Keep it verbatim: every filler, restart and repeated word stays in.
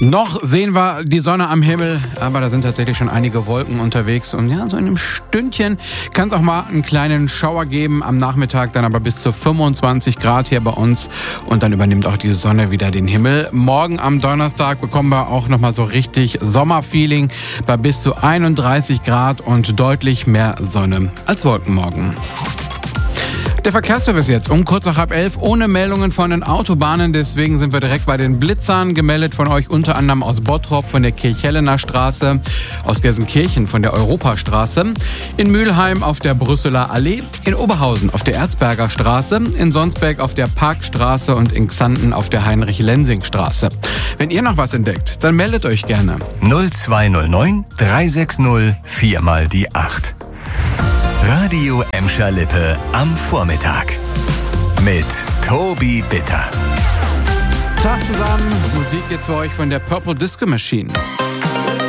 Noch sehen wir die Sonne am Himmel, aber da sind tatsächlich schon einige Wolken unterwegs. Und ja, so in einem Stündchen kann es auch mal einen kleinen Schauer geben. Am Nachmittag dann aber bis zu fünfundzwanzig Grad hier bei uns. Und dann übernimmt auch die Sonne wieder den Himmel. Morgen am Donnerstag bekommen wir auch nochmal so richtig Sommerfeeling bei bis zu einunddreißig Grad und deutlich mehr Sonne als Wolken morgen. Der Verkehrsservice jetzt um kurz nach halb elf ohne Meldungen von den Autobahnen. Deswegen sind wir direkt bei den Blitzern. Gemeldet von euch unter anderem aus Bottrop von der Kirchhellener Straße, aus Gelsenkirchen von der Europastraße, in Mülheim auf der Brüsseler Allee, in Oberhausen auf der Erzberger Straße, in Sonsberg auf der Parkstraße und in Xanten auf der Heinrich-Lensing-Straße. Wenn ihr noch was entdeckt, dann meldet euch gerne. null zwei null neun drei sechs null vier mal die acht. Radio Emscher Lippe am Vormittag mit Tobi Bitter. Tag zusammen, Musik jetzt für euch von der Purple Disco Machine.